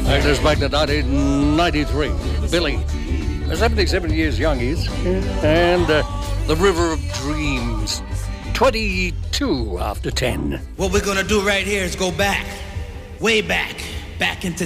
Takes us back to 1993. Billy, 77 years young he is. And The River of Dreams, 22 after 10. What we're gonna do right here is go back, way back into